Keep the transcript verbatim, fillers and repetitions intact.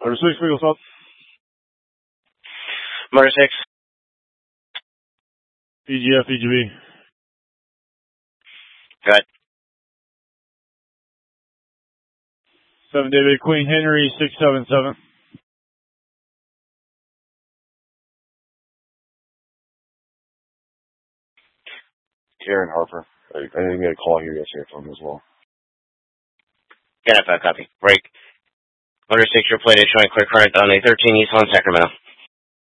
Motor six, Eagle South. Motor six. E G F, E G B. Good. seven David Queen Henry, six seven seven. Karen Harper. I, I didn't get a call here yesterday from him as well. Get up, copy. Break. Motor six, your plate is showing clear current on a thirteen East on Sacramento.